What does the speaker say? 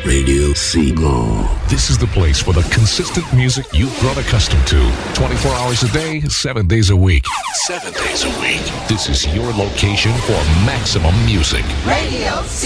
Radio Seagull. This is the place for the consistent music you've grown accustomed to. 24 hours a day, 7 days a week. 7 days a week. This is your location for maximum music. Radio